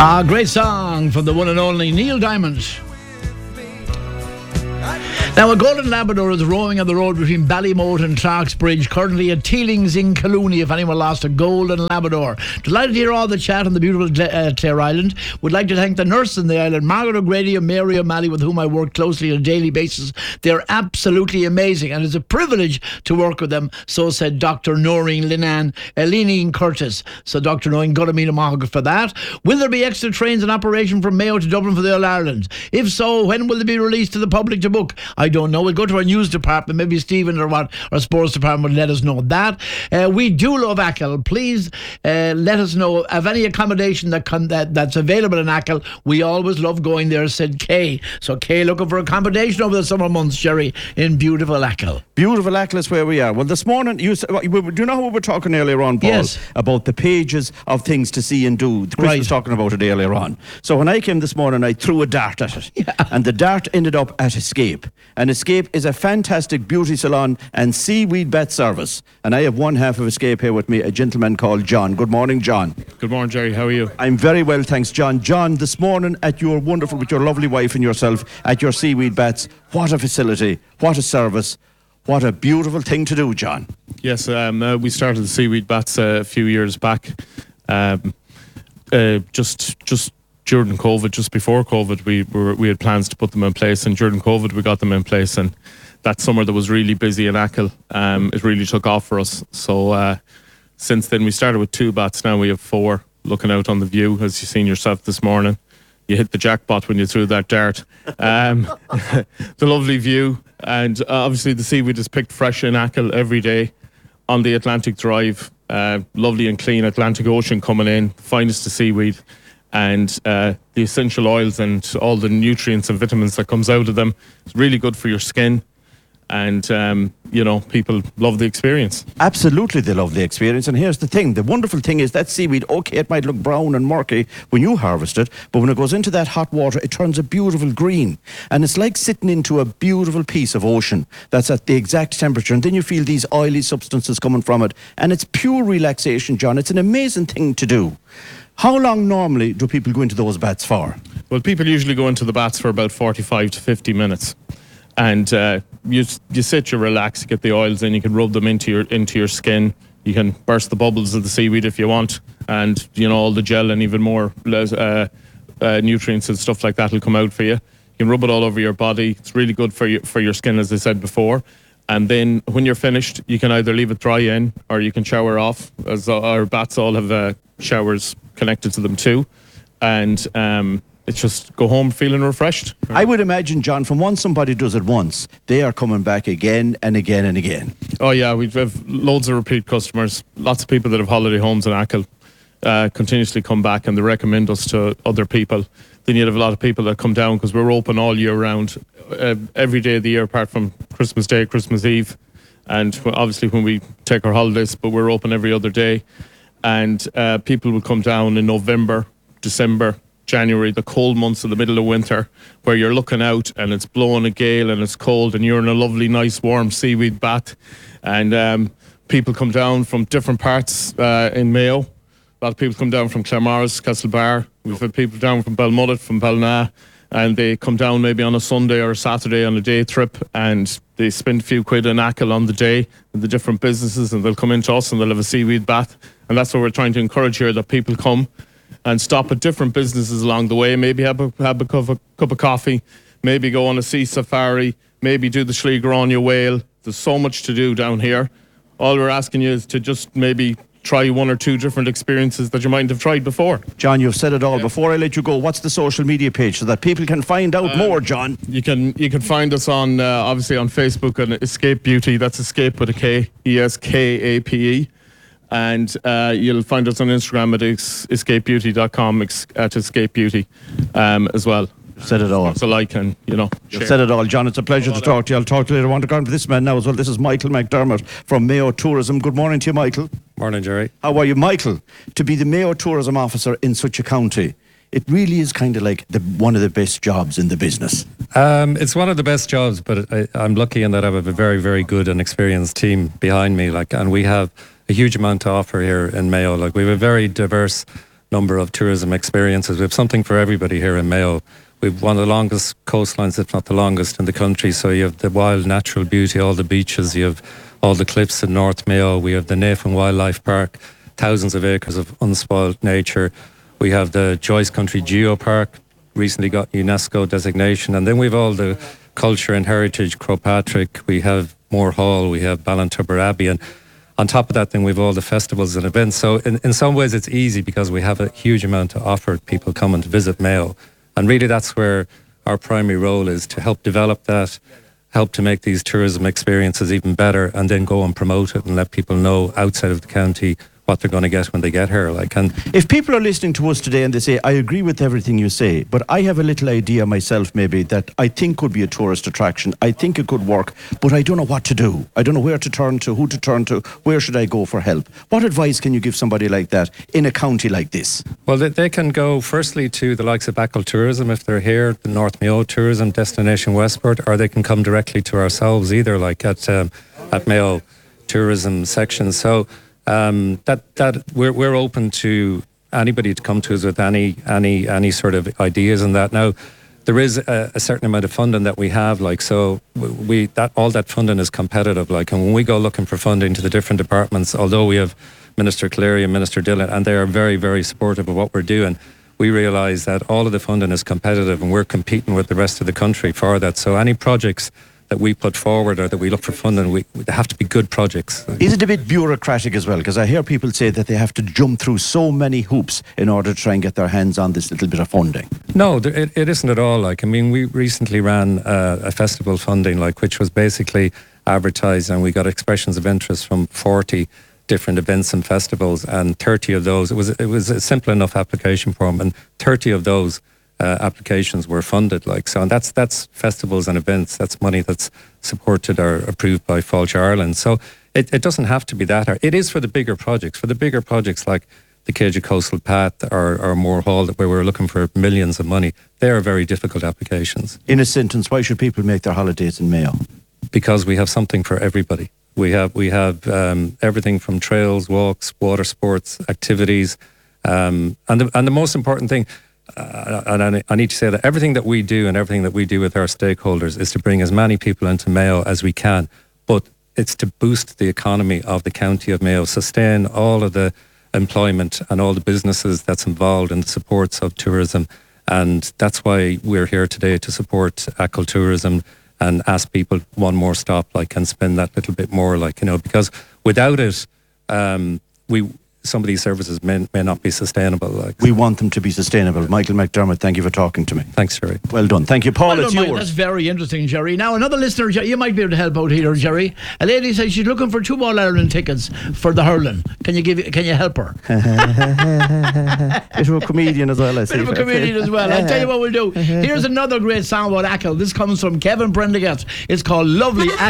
Great song from the one and only Neil Diamond. Now, a golden Labrador is roaming on the road between Ballymote and Clark's Bridge, currently at Teelings in Calooney, if anyone lost a golden Labrador. Delighted to hear all the chat on the beautiful Clare Island. Would like to thank the nurse in the island, Margaret O'Grady and Mary O'Malley, with whom I work closely on a daily basis. They're absolutely amazing, and it's a privilege to work with them, so said Dr. Noreen Linan, Eleni Curtis. So Dr. Noreen, got to meet him for that. Will there be extra trains in operation from Mayo to Dublin for the All Ireland? If so, when will they be released to the public to book? I don't know. We'll go to our news department. Maybe Stephen or our sports department will let us know that. We do love Achill. Please let us know of any accommodation that's available in Achill. We always love going there, said Kay. So Kay looking for accommodation over the summer months, Jerry, in beautiful Achill. Beautiful Achill is where we are. Well, this morning, do you know how we were talking earlier on, Paul? Yes. About the pages of things to see and do. Chris was talking about it earlier on. So when I came this morning, I threw a dart at it. Yeah. And the dart ended up at Escape. And Escape is a fantastic beauty salon and seaweed bath service. And I have one half of Escape here with me, a gentleman called John. Good morning, John. Good morning, Jerry. How are you? I'm very well, thanks, John. John, this morning at your wonderful, with your lovely wife and yourself, at your seaweed baths, what a facility, what a service, what a beautiful thing to do, John. Yes, we started the seaweed baths a few years back. Just during COVID, just before COVID, we had plans to put them in place, and during COVID we got them in place, and that summer that was really busy in Achill, it really took off for us. So since then we started with 2 baths, now we have 4, looking out on the view, as you've seen yourself this morning. You hit the jackpot when you threw that dart. The lovely view, and obviously the seaweed is picked fresh in Achill every day on the Atlantic Drive. Lovely and clean Atlantic Ocean coming in, finest of seaweed, and the essential oils and all the nutrients and vitamins that comes out of them. It's really good for your skin, and people love the experience. Absolutely, they love the experience. And here's the thing, the wonderful thing is that seaweed, okay, it might look brown and murky when you harvest it, but when it goes into that hot water, it turns a beautiful green, and it's like sitting into a beautiful piece of ocean that's at the exact temperature, and then you feel these oily substances coming from it, and it's pure relaxation, John. It's an amazing thing to do. How long normally do people go into those baths for? Well, people usually go into the baths for about 45 to 50 minutes. And you sit, you relax, you get the oils in, you can rub them into your skin. You can burst the bubbles of the seaweed if you want. And, all the gel and even more nutrients and stuff like that will come out for you. You can rub it all over your body. It's really good for your skin, as I said before. And then when you're finished, you can either leave it dry in or you can shower off, as our baths all have showers connected to them too. And it's just go home feeling refreshed. I would imagine, John, from once somebody does it once, they are coming back again and again and again. Oh yeah, we have loads of repeat customers. Lots of people that have holiday homes in Achill continuously come back, and they recommend us to other people. Then you have a lot of people that come down because we're open all year round, every day of the year apart from Christmas Day, Christmas Eve, and obviously when we take our holidays, but we're open every other day. And people will come down in November, December, January, the cold months of the middle of winter, where you're looking out and it's blowing a gale and it's cold and you're in a lovely, nice, warm seaweed bath. And people come down from different parts in Mayo. A lot of people come down from Claremorris, Castlebar. We've had people down from Balmullet, from Ballina, and they come down maybe on a Sunday or a Saturday on a day trip, and they spend a few quid in Achill on the day in the different businesses, and they'll come into us and they'll have a seaweed bath. And that's what we're trying to encourage here, that people come and stop at different businesses along the way, maybe have a cup of coffee, maybe go on a sea safari, maybe do the Schliegeraunja whale. There's so much to do down here. All we're asking you is to just maybe try 1 or 2 different experiences that you might have tried before. John, you've said it all. Yeah. Before I let you go, what's the social media page so that people can find out more, John? You can find us on obviously on Facebook on Escape Beauty. That's Escape with a K, ESKAPE. And you'll find us on Instagram at escapebeauty.com, at Escape Beauty as well. Said it all. It's a like and, You've said it all, John. It's a pleasure to talk to you. I'll talk to you later. I want to go on to this man now as well. This is Michael McDermott from Mayo Tourism. Good morning to you, Michael. Morning, Jerry. How are you, Michael? To be the Mayo Tourism Officer in such a county, it really is kind of like one of the best jobs in the business. It's one of the best jobs, but I'm lucky in that I have a very, very good and experienced team behind me. And we have a huge amount to offer here in Mayo. We have a very diverse number of tourism experiences. We have something for everybody here in Mayo. We've one of the longest coastlines, if not the longest, in the country. So you have the wild natural beauty, all the beaches, you have all the cliffs in North Mayo. We have the Navan Wildlife Park, thousands of acres of unspoiled nature. We have the Joyce Country Geopark, recently got UNESCO designation. And then we have all the culture and heritage, Crowpatrick, we have Moore Hall, we have Ballintubber Abbey. And on top of that, then we have all the festivals and events. So in some ways it's easy because we have a huge amount to offer people coming to visit Mayo. And really that's where our primary role is, to help develop that, help to make these tourism experiences even better, and then go and promote it and let people know outside of the county what they're going to get when they get here. And if people are listening to us today and they say, I agree with everything you say, but I have a little idea myself maybe that I think could be a tourist attraction, I think it could work, but I don't know what to do. I don't know where to turn to, who to turn to, where should I go for help? What advice can you give somebody like that in a county like this? Well, they can go firstly to the likes of Achill Tourism if they're here, the North Mayo Tourism, Destination Westport, or they can come directly to ourselves either, like at Mayo Tourism section. So that we're open to anybody to come to us with any sort of ideas on that. Now, there is a certain amount of funding that we have, so all that funding is competitive, and when we go looking for funding to the different departments, although we have Minister Cleary and Minister Dillon, and they are very, very supportive of what we're doing, we realise that all of the funding is competitive and we're competing with the rest of the country for that. So any projects that we put forward or that we look for funding, they have to be good projects. Is it a bit bureaucratic as well? Because I hear people say that they have to jump through so many hoops in order to try and get their hands on this little bit of funding. No, it isn't at all. We recently ran a festival funding, which was basically advertised, and we got expressions of interest from 40 different events and festivals, and 30 of those, it was a simple enough application form, and 30 of those applications were funded, so, and that's festivals and events. That's money that's supported or approved by Fáilte Ireland. So it doesn't have to be that hard. It is for the bigger projects. For the bigger projects like the Céide Coastal Path or Moore Hall, where we're looking for millions of money, they are very difficult applications. In a sentence, why should people make their holidays in Mayo? Because we have something for everybody. We have everything from trails, walks, water sports, activities, and the most important thing. And I need to say that everything that we do and everything that we do with our stakeholders is to bring as many people into Mayo as we can, but it's to boost the economy of the county of Mayo, sustain all of the employment and all the businesses that's involved in the supports of tourism. And that's why we're here today, to support Achill Tourism and ask people one more stop, and spend that little bit more, because without it, some of these services may not be sustainable. We want them to be sustainable. Michael McDermott, thank you for talking to me. Thanks, Jerry. Well done. Thank you, Paul. Well it's done, yours. That's very interesting, Jerry. Now, another listener, you might be able to help out here, Jerry. A lady says she's looking for 2 All-Ireland tickets for the hurling. Can you help her? Bit of a comedian as well, I see. Bit of a comedian as well. I'll tell you what we'll do. Here's another great song about Achill. This comes from Kevin Prendergast. It's called Lovely Achill.